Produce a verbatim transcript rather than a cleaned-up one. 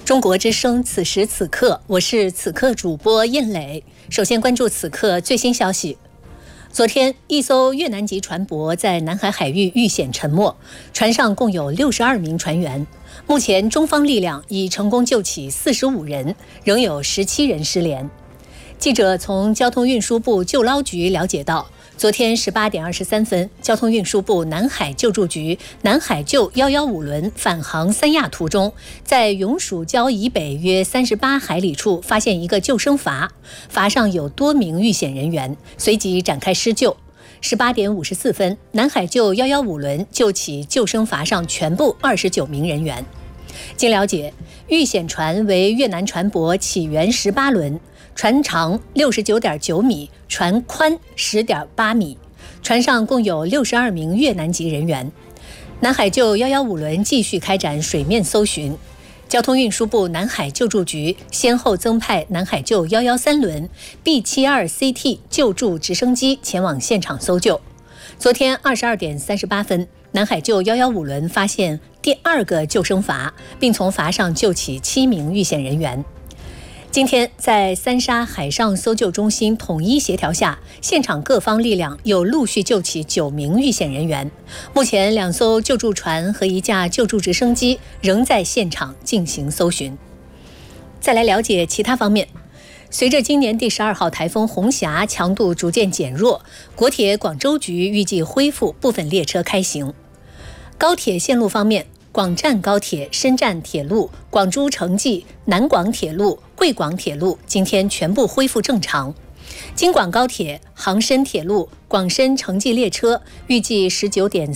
中国之声，此时此刻，我是此刻主播燕磊。首先关注此刻最新消息。昨天，一艘越南籍船舶在南海海域遇险沉没，船上共有六十二名船员。目前，中方力量已成功救起四十五人，仍有十七人失联。记者从交通运输部救捞局了解到，昨天十八点二十三分，交通运输部南海救助局南海救一一五轮返航三亚途中，在永暑礁以北约三十八海里处发现一个救生筏，筏上有多名遇险人员，随即展开施救。十八点五十四分，南海救一一五轮救起救生筏上全部二十九名人员。经了解，遇险船为越南船舶起源十八轮，船长六十九点九米，船宽十点八米，船上共有六十二名越南籍人员。南海救一一五轮继续开展水面搜寻，交通运输部南海救助局先后增派南海救一一三轮 B 七二 C T 救助直升机前往现场搜救。昨天二十二点三十八分，南海救一一五轮发现第二个救生筏，并从筏上救起七名遇险人员。今天，在三沙海上搜救中心统一协调下，现场各方力量又陆续救起九名遇险人员。目前，两艘救助船和一架救助直升机仍在现场进行搜寻。再来了解其他方面。随着今年第十二号台风红霞强度逐渐减弱，国铁广州局预计恢复部分列车开行。高铁线路方面，广湛高铁、深湛铁路、广珠城际、南广铁路、贵广铁路今天全部恢复正常。京广高铁、杭深铁路、广深城际列车预计十九点